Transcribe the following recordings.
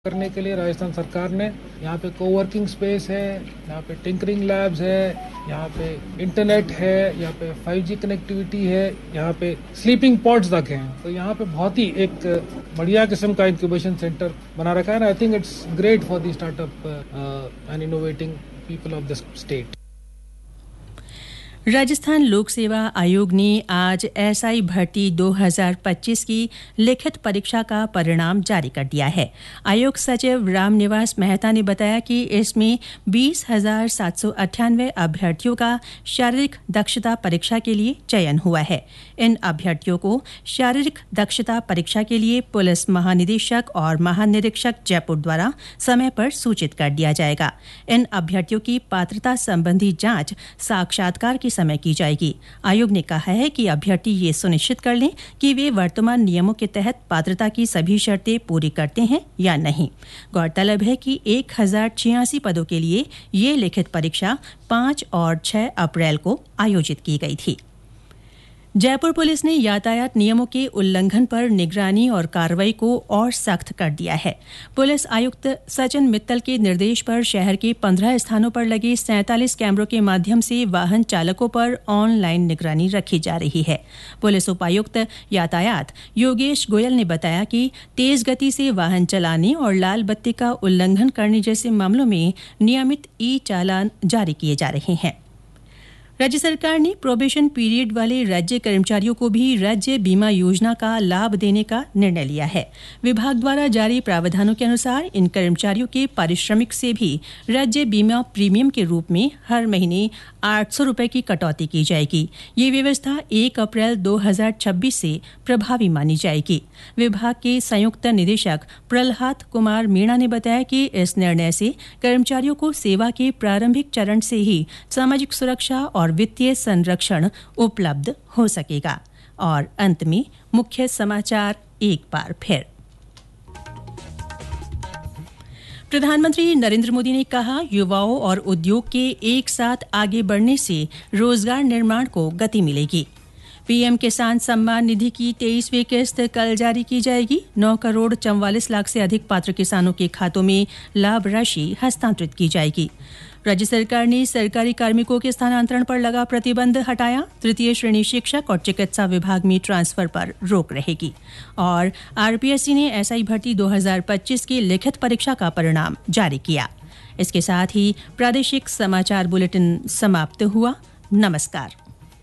करने के लिए राजस्थान सरकार ने यहाँ पे कोवर्किंग स्पेस है, यहाँ पे टिंकरिंग लैब्स है, यहाँ पे इंटरनेट है, यहाँ पे 5G कनेक्टिविटी है, यहाँ पे स्लीपिंग पॉड्स तक हैं। तो यहाँ पे बहुत ही एक बढ़िया किस्म का इंक्यूबेशन सेंटर बना रखा है। I think it's great for the startup and innovating people of this state. Rajasthan लोक सेवा आयोग ने आज एसआई भर्ती 2025 की लिखित परीक्षा का परिणाम जारी कर दिया है। आयोग सचिव रामनिवास मेहता ने बताया कि इसमें 20,798 अभ्यर्थियों का शारीरिक दक्षता परीक्षा के लिए चयन हुआ है। इन अभ्यर्थियों को शारीरिक दक्षता परीक्षा के लिए पुलिस महानिदेशक और महानिरीक्षक जयपुर द्वारा समय पर सूचित कर दिया जाएगा। इन अभ्यर्थियों की पात्रता संबंधी जांच साक्षात्कार के समय की जाएगी। आयोग ने कहा है कि अभ्यर्थी ये सुनिश्चित कर लें कि वे वर्तमान नियमों के तहत पात्रता की सभी शर्तें पूरी करते हैं या नहीं। गौरतलब है कि 1086 पदों के लिए ये लिखित परीक्षा 5 और 6 अप्रैल को आयोजित की गई थी। जयपुर पुलिस ने यातायात नियमों के उल्लंघन पर निगरानी और कार्रवाई को और सख्त कर दिया है। पुलिस आयुक्त सचिन मित्तल के निर्देश पर शहर के 15 स्थानों पर लगे 47 कैमरों के माध्यम से वाहन चालकों पर ऑनलाइन निगरानी रखी जा रही है। पुलिस उपायुक्त यातायात योगेश गोयल ने बताया कि तेज गति से वाहन चलाने और लाल बत्ती का उल्लंघन करने जैसे मामलों में नियमित ई-चालान जारी किए जा रहे हैं। राज्य सरकार ने प्रोबेशन पीरियड वाले राज्य कर्मचारियों को भी राज्य बीमा योजना का लाभ देने का निर्णय लिया है। विभाग द्वारा जारी प्रावधानों के अनुसार इन कर्मचारियों के पारिश्रमिक से भी राज्य बीमा प्रीमियम के रूप में हर महीने 800 रुपए की कटौती की जाएगी। ये व्यवस्था 1 अप्रैल 2026 से प्रभावी मानी जाएगी। विभाग के संयुक्त निदेशक प्रहलाद कुमार मीणा ने बताया कि इस निर्णय से कर्मचारियों को सेवा के प्रारंभिक चरण से ही सामाजिक सुरक्षा और वित्तीय संरक्षण उपलब्ध हो सकेगा। और अंत में मुख्य समाचार एक बार फिर। प्रधानमंत्री नरेंद्र मोदी ने कहा, युवाओं और उद्योग के एक साथ आगे बढ़ने से रोजगार निर्माण को गति मिलेगी। पीएम किसान सम्मान निधि की 23वीं किस्त कल जारी की जाएगी। 9 करोड़ 44 लाख से अधिक पात्र किसानों के खातों में लाभ राशि हस्तांतरित की जाएगी। राज्य सरकार ने सरकारी कार्मिकों के स्थानांतरण पर लगा प्रतिबंध हटाया। तृतीय श्रेणी शिक्षक और चिकित्सा विभाग में ट्रांसफर पर रोक रहेगी। और आरपीएससी ने एसआई भर्ती 2025 की लिखित परीक्षा का परिणाम जारी किया। इसके साथ ही प्रादेशिक समाचार बुलेटिन समाप्त हुआ। नमस्कार।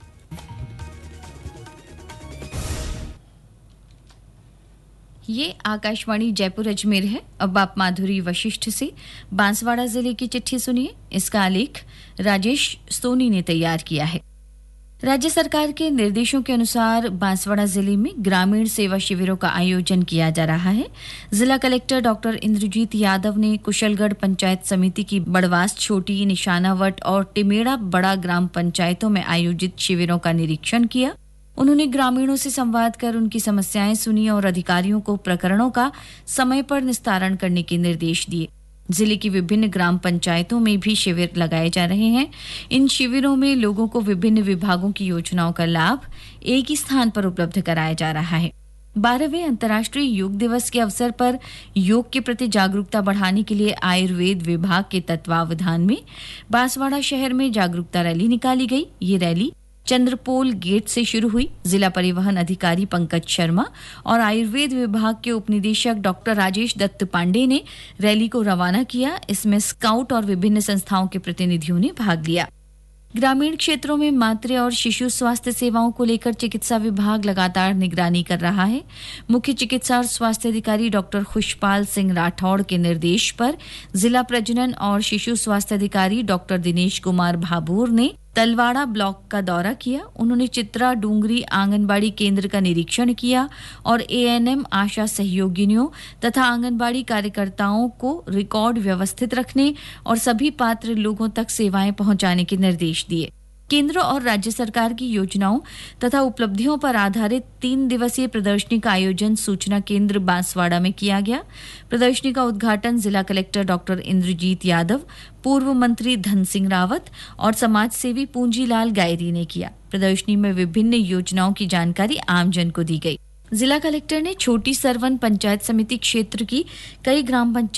ये आकाशवाणी जयपुर अजमेर है। अब आप माधुरी वशिष्ठ से बांसवाड़ा जिले की चिट्ठी सुनिए। इसका आलेख राजेश सोनी ने तैयार किया है। राज्य सरकार के निर्देशों के अनुसार बांसवाड़ा जिले में ग्रामीण सेवा शिविरों का आयोजन किया जा रहा है। जिला कलेक्टर डॉक्टर इंद्रजीत यादव ने कुशलगढ़ पंचायत समिति की बड़वास छोटी, निशानावट और टिमेड़ा बड़ा ग्राम पंचायतों में आयोजित शिविरों का निरीक्षण किया। उन्होंने ग्रामीणों से संवाद कर उनकी समस्याएं सुनी और अधिकारियों को प्रकरणों का समय पर निस्तारण करने के निर्देश दिए। जिले की विभिन्न ग्राम पंचायतों में भी शिविर लगाए जा रहे हैं। इन शिविरों में लोगों को विभिन्न विभागों की योजनाओं का लाभ एक ही स्थान पर उपलब्ध कराया जा रहा है। 12वें अंतर्राष्ट्रीय योग दिवस के अवसर पर योग के प्रति जागरूकता बढ़ाने के लिए आयुर्वेद विभाग के तत्वावधान में बांसवाड़ा शहर में जागरूकता रैली निकाली गई। ये रैली चंद्रपोल गेट से शुरू हुई। जिला परिवहन अधिकारी पंकज शर्मा और आयुर्वेद विभाग के उपनिदेशक डॉक्टर राजेश दत्त पांडे ने रैली को रवाना किया। इसमें स्काउट और विभिन्न संस्थाओं के प्रतिनिधियों ने भाग लिया। ग्रामीण क्षेत्रों में मातृ और शिशु स्वास्थ्य सेवाओं को लेकर चिकित्सा विभाग लगातार निगरानी कर रहा है। मुख्य चिकित्सा और स्वास्थ्य अधिकारी डॉक्टर खुशपाल सिंह राठौड़ के निर्देश पर जिला प्रजनन और शिशु स्वास्थ्य अधिकारी डॉक्टर दिनेश कुमार भाभोर ने तलवाड़ा ब्लॉक का दौरा किया। उन्होंने चित्रा डूंगरी आंगनबाड़ी केंद्र का निरीक्षण किया और एएनएम, आशा सहयोगिनियों तथा आंगनबाड़ी कार्यकर्ताओं को रिकॉर्ड व्यवस्थित रखने और सभी पात्र लोगों तक सेवाएं पहुंचाने के निर्देश दिए। केंद्र और राज्य सरकार की योजनाओं तथा उपलब्धियों पर आधारित 3 दिवसीय प्रदर्शनी का आयोजन सूचना केंद्र बांसवाड़ा में किया गया। प्रदर्शनी का उद्घाटन जिला कलेक्टर डॉक्टर इंद्रजीत यादव, पूर्व मंत्री धन सिंह रावत और समाज सेवी पूंजीलाल गायरी ने किया। प्रदर्शनी में विभिन्न योजनाओं की जानकारी आमजन को दी गई। जिला कलेक्टर ने छोटी सरवन पंचायत समिति क्षेत्र की कई ग्राम पंचायत